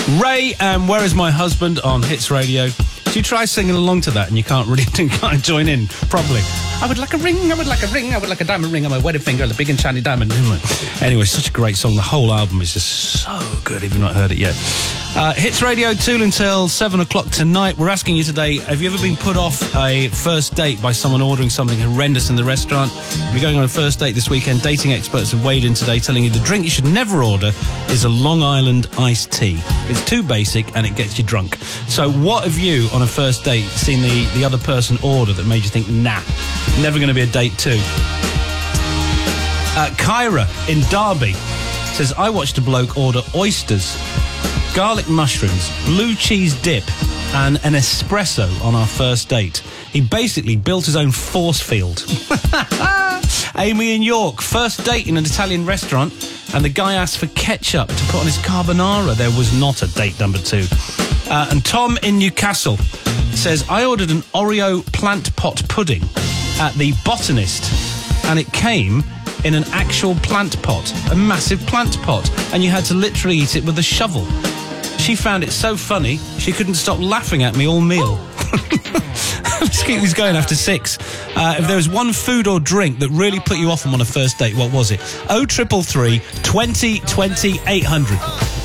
Ray and Where Is My Husband on Hits Radio. Do you try singing along to that and you can't join in properly? I would like a ring, I would like a ring, I would like a diamond ring on my wedding finger, the big and shiny diamond. Anyway, such a great song. The whole album is just so good if you've not heard it yet. Hits Radio 2 until 7 o'clock tonight. We're asking you today, have you ever been put off a first date by someone ordering something horrendous in the restaurant? If you're going on a first date this weekend, dating experts have weighed in today telling you the drink you should never order is a Long Island iced tea. It's too basic and it gets you drunk. So what have you, on a first date, seen the other person order that made you think, nah, never going to be a date too? Kyra in Derby says, I watched a bloke order oysters, garlic mushrooms, blue cheese dip and an espresso on our first date. He basically built his own force field. Amy in York, first date in an Italian restaurant and the guy asked for ketchup to put on his carbonara. There was not a date number 2. And Tom in Newcastle says, I ordered an Oreo plant pot pudding at the Botanist and it came in an actual plant pot, a massive plant pot, and you had to literally eat it with a shovel. She found it so funny, she couldn't stop laughing at me all meal. Let's keep these going after 6. If there was one food or drink that really put you off on a first date, what was it? 0333 20 20 800.